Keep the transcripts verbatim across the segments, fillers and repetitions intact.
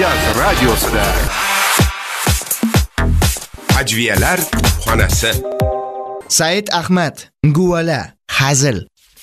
Markaz radiosida Ajviyalar xonasi. Said Ahmad, Guvala, Hazil.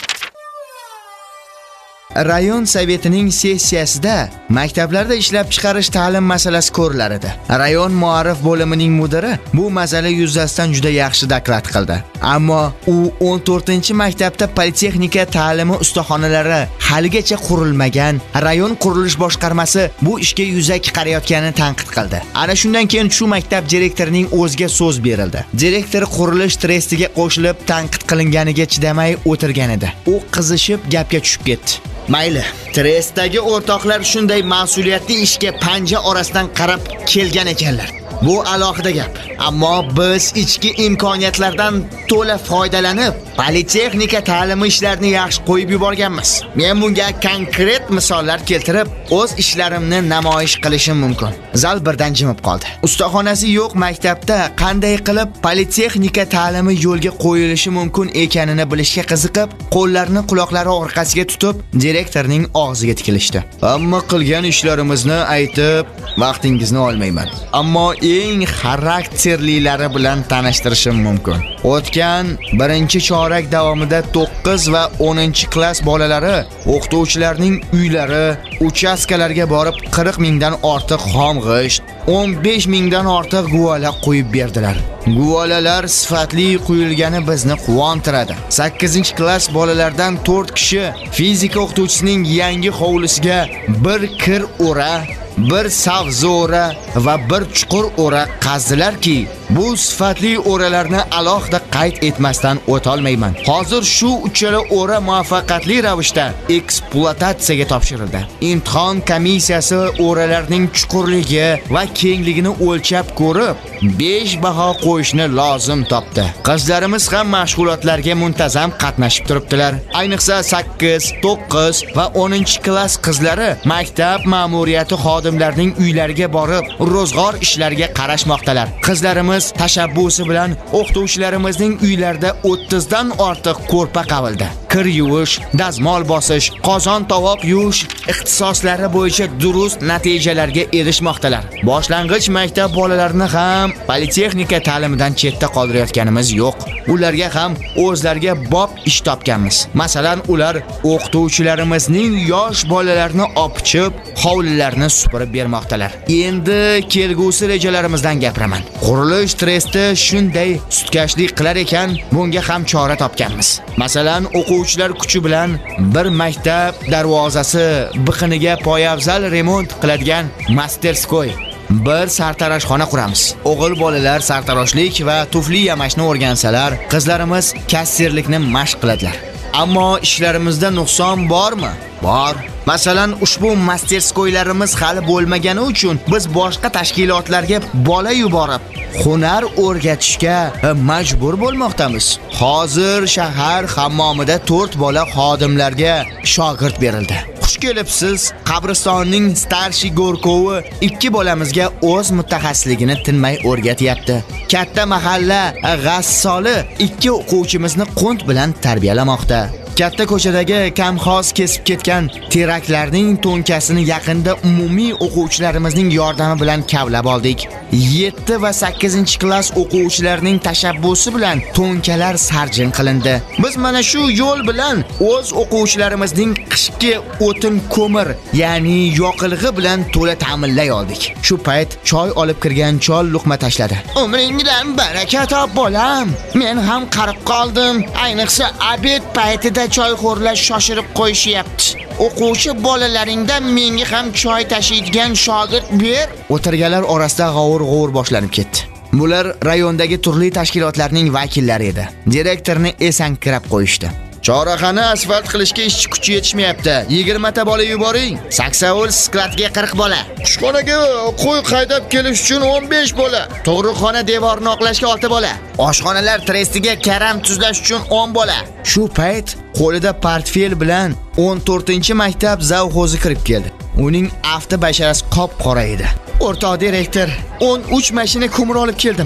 Rayon Sovetining sessiyasida maktablarda ishlab chiqarish ta'lim masalasi ko'rilar edi. Rayon muarrif bo'limining mudiri bu masala yuzasidan juda yaxshi doklad qildi. Ammo u o'n to'rtinchi maktabda politexnika ta'limi ustaxonalari haligacha qurilmagan, rayon qurilish boshqarmasi bu ishga yuzaki qarayotganini tanqid qildi. Ana shundan keyin shu maktab direktorining o'ziga so'z berildi. Direktor qurilish stressiga qo'shilib tanqid qilinganiga chidamay o'tirgan edi. U qizishib gapga tushib ketdi. Mayli, stressdagi o'rtoqlar shunday mas'uliyatli ishga panja orasidan qarab kelgan ekanlar. Bu alohida gap. Ammo biz ichki imkoniyatlardan to'la foydalanib, politexnika ta'limi ishlarini yaxshi qo'yib yuborganmiz. Men bunga konkret misollar keltirib, o'z ishlarimni namoyish qilishim mumkin. Zal birdan jimib qoldi. Ustaxonasi yo'q maktabda qanday qilib politexnika ta'limi yo'lga qo'yilishi mumkin ekanini bilishga qiziqib, qo'llarini quloqlari orqasiga tutib, direktorning og'ziga tikilishdi. Hamma qilgan ishlarimizni aytib, vaqtingizni olmayman. Ammo eng xarakterlilari bilan tanishtirishim mumkin. O'tgan birinchi chorak davomida to'qqiz va o'ninchi klass bolalari o'qituvchilarning uylari, uchastkalarga borib qirq mingdan ortiq xom g'isht, o'n besh mingdan ortiq guvala qo'yib berdilar. Guvalalar sifatli quyilgani bizni quvontiradi. sakkizinchi klass bolalardan to'rt kishi fizika o'qituvchisining yangi hovlisiga bir kir o'ra, bir savzora va bir chuqur o'ra qazdilarki, bu sifatli o'ralarni alohida qayd etmasdan o'tolmayman. Hozir shu uchala o'ra muvaffaqiyatli ravishda ekspluatatsiyaga topshirildi. Imtihon komissiyasi o'ralarning chuqurligi va kengligini o'lchab ko'rib, besh baho qo'yishni lozim topdi. Qizlarimiz ham mashg'ulotlarga muntazam qatnashib turibdilar. Ayniqsa sakkiz, to'qqiz va o'ninchi klass qizlari maktab ma'muriyati xodimlarining uylariga borib, ro'zg'or ishlariga qarashmoqdalar. Qizlarimiz tashabbusi bilan o'qituvchilarimizning uylarida o'ttiz dan ortiq ko'rpa qavildi. Kir yuvish, dazmol bosish, qozon tovoq yuvish ixtisoslari bo'yicha durust natijalarga erishmoqdalar. Boshlang'ich maktab bolalarini ham politexnika ta'limidan chetda qoldirayotganimiz yo'q. Ularga ham o'zlariga bob ish topganmiz. Masalan, ular o'qituvchilarimizning yosh bolalarini opichib, hovlilarni supurib bermoqdalar. Endi kelgusi rejalarimizdan gapiraman. Qurilish stressda shunday sutkashlik qilar ekan, bunga ham chora topganmiz. Masalan, o'quvchilar kuchi bilan bir maktab darvozasi biqiniga poyabzal remont qiladigan masterskoy, bir sartaroshxona quramiz. O'g'il bolalar sartaroshlik va tufli yamashni o'rgansalar, qizlarimiz kassirlikni mashq qiladilar. Ammo ishlarimizda nuqson bormi? Bor. Masalan, ushbu masterskoylarimiz hali bo'lmagani uchun biz boshqa tashkilotlarga bola yuborib, hunar o'rgatishga majbur bo'lmoqdamiz. Hozir shahar hammomida to'rt bola xodimlarga shogird berildi. Xush kelibsiz. Qabristonning starshi Gorkovi ikki bolamizga o'z mutaxassisligini tinmay o'rgatyapti. Katta mahalla g'assoli ikki o'quvchimizni qunt bilan tarbiyalamoqda. Katta ko'chadagi kamxoz kesib ketgan teraklarning to'nkasini yaqinda umumiy o'quvchilarimizning yordami bilan kavlab oldik. yetti va sakkizinchi klass o'quvchilarining tashabbusi bilan to'nkalar sarjin qilindi. Biz mana shu yo'l bilan o'z o'quvchilarimizning qishki o'tin ko'mir, ya'ni yoqilg'i bilan to'la ta'minlay oldik. Shu payt choy olib kirgan chol luqma tashladi. Umringdan baraka top bolam. Men ham qarib qoldim. Ayniqsa obed paytida choyxo'rlar shoshirib qo'yishyapti. O'quvchi bolalaringdan menga ham choy tashiydigan shogird ber. O'tirganlar orasida g'ovur-g'ovur boshlanib ketdi. Bular rayondagi turli tashkilotlarning vakillari edi. Direktorni esankirab qo'yishdi. Chorrahani asfalt qilishga ishchi kuchi yetishmayapti. yigirma ta bola yuboring. Saksovul skladga qirq bola. Qushxonaga qo'y qaydab kelish uchun o'n besh bola. Tug'ruqxona devorini oqlashga olti bola. Oshxonalar trestiga karam tuzlash uchun o'n bola. Shu payt qo'lida portfel bilan o'n to'rtinchi maktab zavxozi kirib keldi. Uning afti basharasi qop-qora edi. O'rtoq direktor, o'n uch mashina ko'mir olib keldim.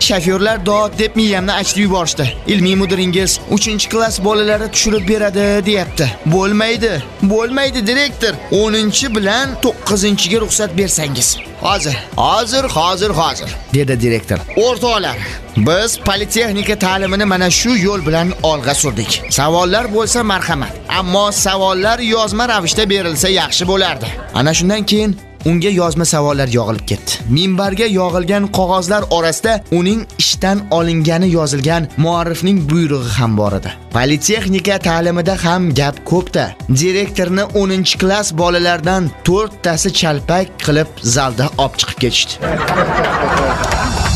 shofyorlar dod deb miyamni achitib yuborishdi. Ilmiy mudiringiz uchinchi klass bolalari tushirib beradi, deyapti. Bo'lmaydi. Bo'lmaydi direktor. o'ninchi bilan to'qqizinchiga ruxsat bersangiz. Hozir, hozir, hozir, hozir, dedi direktor. O'rtoqlar, biz politexnika ta'limini mana shu yo'l bilan olg'a surdik. Savollar bo'lsa marhamat, ammo savollar yozma ravishda berilsa yaxshi bo'lardi. Ana shundan keyin unga yozma savollar yog'ilib ketdi. Minbarga yog'ilgan qog'ozlar orasida uning ishdan olingani yozilgan muarrifning buyrug'i ham bor edi. Politexnika ta'limida ham gap ko'pda. Direktorni o'ninchi klass bolalardan to'rttasi chalpak qilib zalda olib chiqib ketishdi.